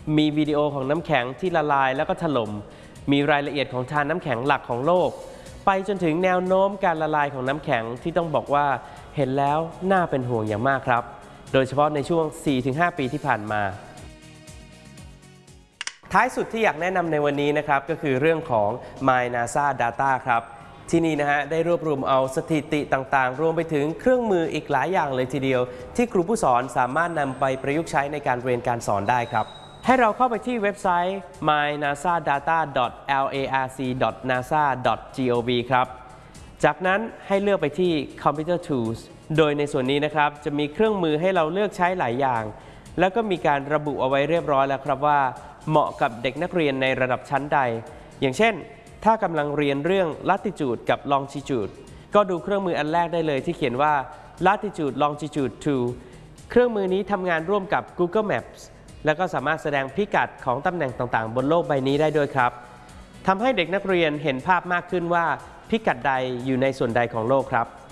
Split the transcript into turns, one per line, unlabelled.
มีวิดีโอของน้ำแข็งที่ละลายแล้วก็ถล่มมีรายละเอียดของธารน้ำแข็งหลักของโลกไปจนถึงแนวโน้มการละลายของน้ำแข็งที่ต้องบอกว่าเห็นแล้วน่าเป็นห่วงอย่างมากครับโดยเฉพาะในช่วง 4-5 ปีที่ผ่านมาท้ายสุดที่อยากแนะนำในวันนี้นะครับก็คือเรื่องของ My NASA Data ครับที่นี่นะฮะได้รวบรวมเอาสถิติต่างๆรวมไปถึงเครื่องมืออีกหลายอย่างเลยทีเดียวที่ครูผู้สอนสามารถนำไปประยุกต์ใช้ในการเรียนการสอนได้ครับให้เราเข้าไปที่เว็บไซต์ mynasadata.larc.nasa.gov ครับจากนั้นให้เลือกไปที่ Computer Tools โดยในส่วนนี้นะครับจะมีเครื่องมือให้เราเลือกใช้หลายอย่างแล้วก็มีการระบุเอาไว้เรียบร้อยแล้วครับว่าเหมาะกับเด็กนักเรียนในระดับชั้นใดอย่างเช่นถ้ากำลังเรียนเรื่อง latitude กับ longitude ก็ดูเครื่องมืออันแรกได้เลยที่เขียนว่า latitude longitude 2 เครื่องมือนี้ทำงานร่วมกับ Google Maps แล้วก็สามารถแสดงพิกัดของตำแหน่งต่างๆบนโลกใบนี้ได้ด้วยครับทำให้เด็กนักเรียนเห็นภาพมากขึ้นว่าพิกัดใดอยู่ในส่วนใดของโลกครับ